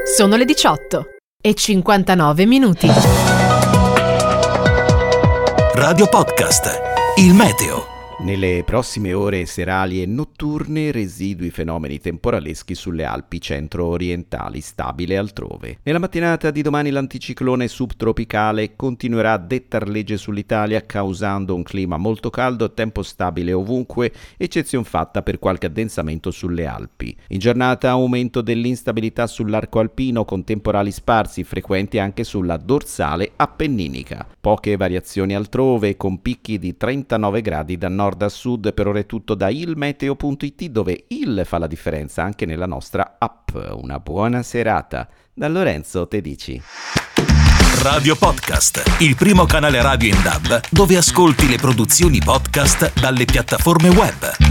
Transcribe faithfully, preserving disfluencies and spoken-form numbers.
Sono le diciotto e cinquantanove minuti. Radio Podcast, il meteo. Nelle prossime ore serali e notturne residui fenomeni temporaleschi sulle Alpi centro-orientali, stabile altrove. Nella mattinata di domani l'anticiclone subtropicale continuerà a dettar legge sull'Italia, causando un clima molto caldo e tempo stabile ovunque, eccezion fatta per qualche addensamento sulle Alpi. In giornata aumento dell'instabilità sull'arco alpino con temporali sparsi, frequenti anche sulla dorsale appenninica. Poche variazioni altrove, con picchi di trentanove gradi da nord a sud. Per ora è tutto da ilmeteo punto it, dove il fa la differenza anche nella nostra app. Una buona serata da Lorenzo Tedici. Radio Podcast, il primo canale radio in D A B dove ascolti le produzioni podcast dalle piattaforme web.